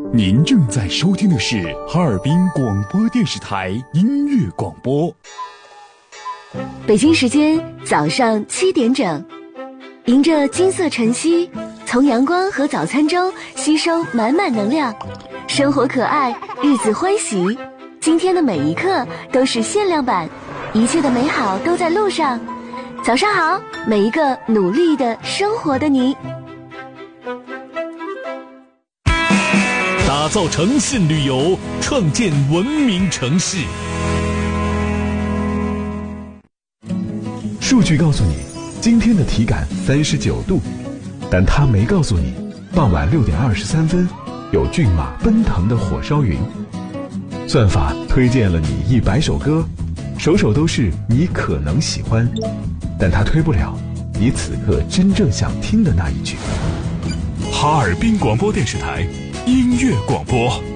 您正在收听的是哈尔滨广播电视台音乐广播。 北京时间早上7点整，迎着金色晨曦，从阳光和早餐中吸收满满能量。生活可爱，日子欢喜，今天的每一刻都是限量版，一切的美好都在路上。早上好，每一个努力的生活的你。 打造诚信旅游，创建文明城市。 数据告诉你，今天的体感39度，但它没告诉你，傍晚6点23分，有骏马奔腾的火烧云。算法推荐了你100首歌，首首都是你可能喜欢，但它推不了你此刻真正想听的那一句。 哈尔滨广播电视台音乐广播。